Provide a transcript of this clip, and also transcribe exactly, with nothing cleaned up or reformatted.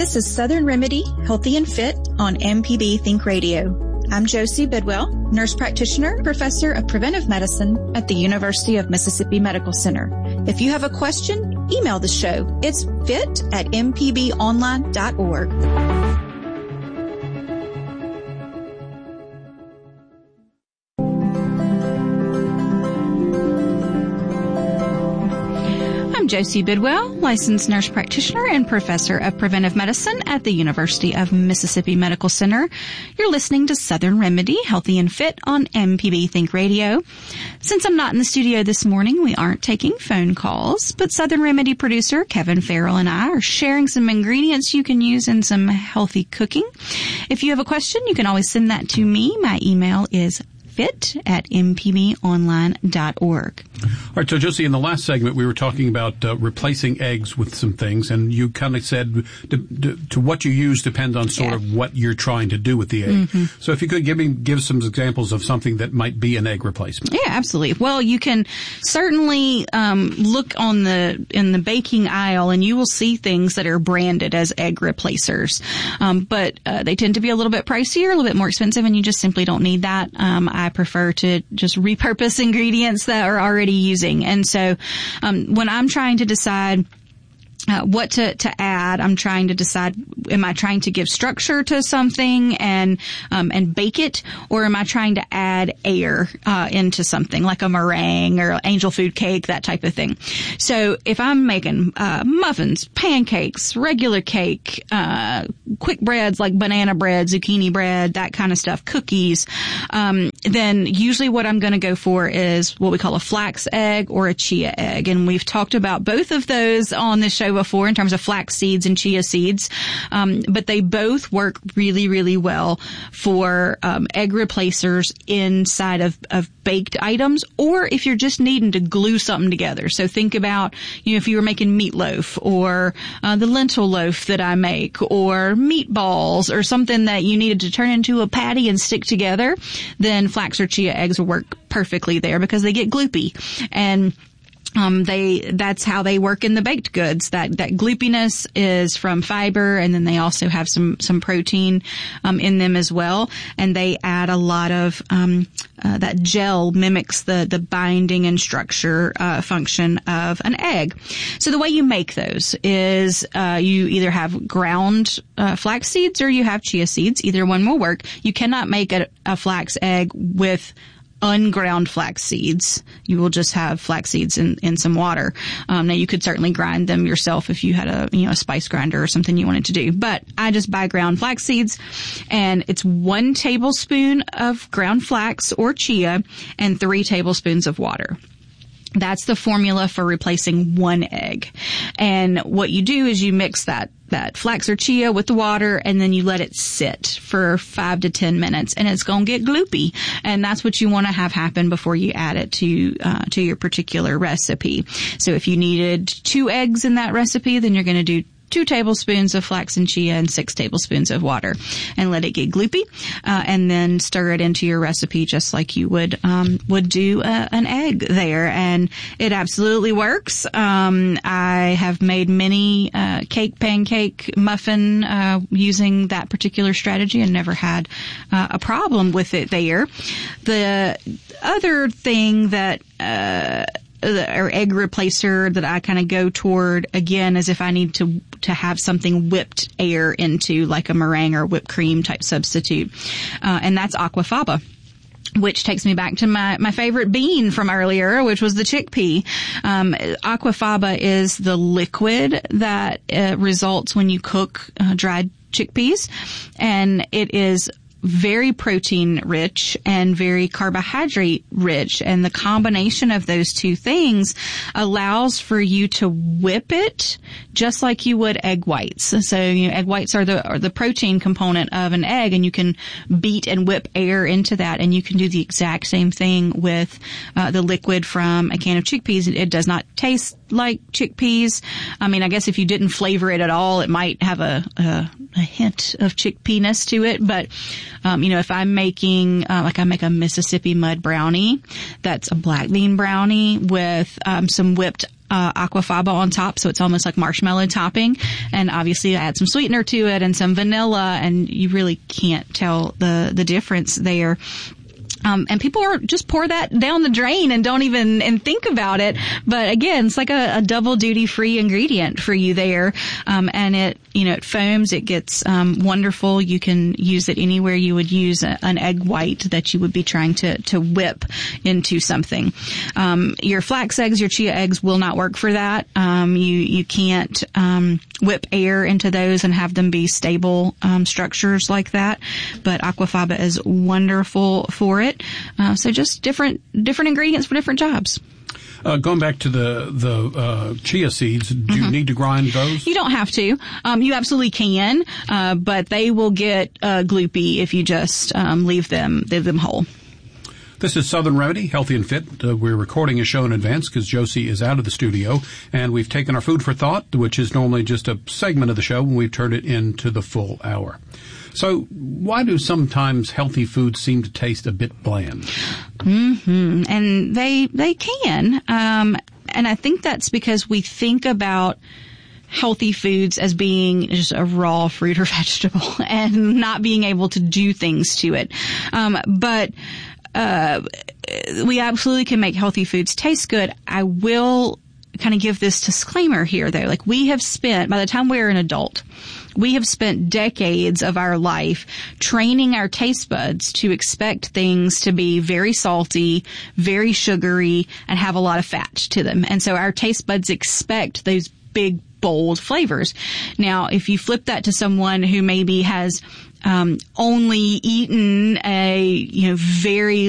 This is Southern Remedy, Healthy and Fit on M P B Think Radio. I'm Josie Bidwell, nurse practitioner, professor of preventive medicine at the University of Mississippi Medical Center. If you have a question, email the show. It's fit at m p b online dot org. I'm Josie Bidwell, licensed nurse practitioner and professor of preventive medicine at the University of Mississippi Medical Center. You're listening to Southern Remedy, Healthy and Fit on M P B Think Radio. Since I'm not in the studio this morning, we aren't taking phone calls, but Southern Remedy producer Kevin Farrell and I are sharing some ingredients you can use in some healthy cooking. If you have a question, you can always send that to me. My email is fit at m p b online dot org. All right, so Josie, in the last segment, we were talking about uh, replacing eggs with some things, and you kind of said to, to, to what you use depends on sort yeah. of what you're trying to do with the egg. Mm-hmm. So if you could give me give some examples of something that might be an egg replacement. Yeah, absolutely. Well, you can certainly um, look on the in the baking aisle, and you will see things that are branded as egg replacers, um, but uh, they tend to be a little bit pricier, a little bit more expensive, and you just simply don't need that. Um, I prefer to just repurpose ingredients that are already using. And so um, when I'm trying to decide Uh, what to, to add, I'm trying to decide, am I trying to give structure to something and, um, and bake it, or am I trying to add air, uh, into something like a meringue or angel food cake, that type of thing. So if I'm making, uh, muffins, pancakes, regular cake, uh, quick breads like banana bread, zucchini bread, that kind of stuff, cookies, um, then usually what I'm going to go for is what we call a flax egg or a chia egg. And we've talked about both of those on this show before in terms of flax seeds and chia seeds, um, but they both work really, really well for um, egg replacers inside of, of baked items, or if you're just needing to glue something together. So think about, you know, if you were making meatloaf or uh, the lentil loaf that I make, or meatballs or something that you needed to turn into a patty and stick together, then flax or chia eggs will work perfectly there because they get gloopy. And Um, they, that's how they work in the baked goods. That, that gloopiness is from fiber, and then they also have some, some protein, um, in them as well. And they add a lot of, um, uh, that gel mimics the, the binding and structure, uh, function of an egg. So the way you make those is, uh, you either have ground, uh, flax seeds or you have chia seeds. Either one will work. You cannot make a, a flax egg with unground flax seeds. You will just have flax seeds in, in some water. Um, now you could certainly grind them yourself if you had a, you know, a spice grinder or something you wanted to do. But I just buy ground flax seeds, and it's one tablespoon of ground flax or chia and three tablespoons of water. That's the formula for replacing one egg. And what you do is you mix that that flax or chia with the water, and then you let it sit for five to ten minutes, and it's going to get gloopy. And that's what you want to have happen before you add it to uh, to your particular recipe. So if you needed two eggs in that recipe, then you're going to do two tablespoons of flax and chia and six tablespoons of water, and let it get gloopy, uh, and then stir it into your recipe just like you would um, would do a, an egg there, and it absolutely works. Um, I have made many uh, cake, pancake, muffin uh, using that particular strategy, and never had uh, a problem with it there. The other thing that uh, or egg replacer that I kind of go toward, again, is if I need to to have something whipped air into, like a meringue or whipped cream type substitute, uh, and that's aquafaba, which takes me back to my, my favorite bean from earlier, which was the chickpea. Um, aquafaba is the liquid that uh, results when you cook uh, dried chickpeas, and it is very protein rich and very carbohydrate rich. And the combination of those two things allows for you to whip it just like you would egg whites. So, you know, egg whites are the, are the protein component of an egg, and you can beat and whip air into that. And you can do the exact same thing with uh, the liquid from a can of chickpeas. It, it does not taste like chickpeas. I mean, I guess if you didn't flavor it at all, it might have a, a, a hint of chickpea-ness to it. But, um, you know, if I'm making, uh, like I make a Mississippi mud brownie, that's a black bean brownie with, um, some whipped uh, aquafaba on top, so it's almost like marshmallow topping. And obviously add some sweetener to it and some vanilla, and you really can't tell the, the difference there. Um, and people are just pour that down the drain and don't even and think about it. But again, it's like a, a double duty free ingredient for you there. Um, and it, you know, it foams. It gets, um, wonderful. You can use it anywhere you would use a, an egg white that you would be trying to, to whip into something. Um, your flax eggs, your chia eggs will not work for that. Um, you, you can't, um, whip air into those and have them be stable, um, structures like that. But aquafaba is wonderful for it. Uh, so just different different ingredients for different jobs. Uh, going back to the the uh, chia seeds, do mm-hmm. you need to grind those? You don't have to. Um, you absolutely can, uh, but they will get uh, gloopy if you just um, leave them leave them whole. This is Southern Remedy, Healthy and Fit. Uh, we're recording a show in advance because Josie is out of the studio, and we've taken our Food for Thought, which is normally just a segment of the show, and we've turned it into the full hour. So why do sometimes healthy foods seem to taste a bit bland? Mm-hmm. And they they can. Um, and I think that's because we think about healthy foods as being just a raw fruit or vegetable and not being able to do things to it. Um, but uh, we absolutely can make healthy foods taste good. I will kind of give this disclaimer here, though. Like, we have spent, by the time we're an adult, we have spent decades of our life training our taste buds to expect things to be very salty, very sugary, and have a lot of fat to them. And so our taste buds expect those big, bold flavors. Now, if you flip that to someone who maybe has um, only eaten a, you know, very